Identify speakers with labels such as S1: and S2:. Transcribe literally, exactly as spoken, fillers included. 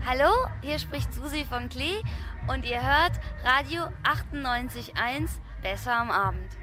S1: Hallo, hier spricht Susi von Klee und ihr hört Radio achtundneunzig Komma eins Besser am Abend.